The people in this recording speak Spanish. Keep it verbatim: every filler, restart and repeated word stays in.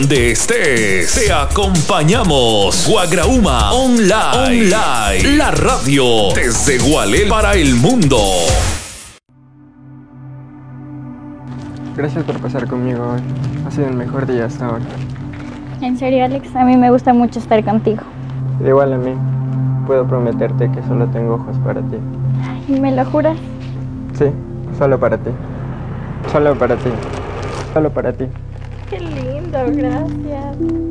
Donde estés, te acompañamos. Guagrauma Online. Online. La radio desde Gualel para el mundo. Gracias por pasar conmigo hoy. Ha sido el mejor día hasta ahora. En serio, Alex, a mí me gusta mucho estar contigo. Igual a mí. Puedo prometerte que solo tengo ojos para ti. ¿Y me lo juras? Sí, solo para ti. Solo para ti. Solo para ti. Qué lindo, gracias.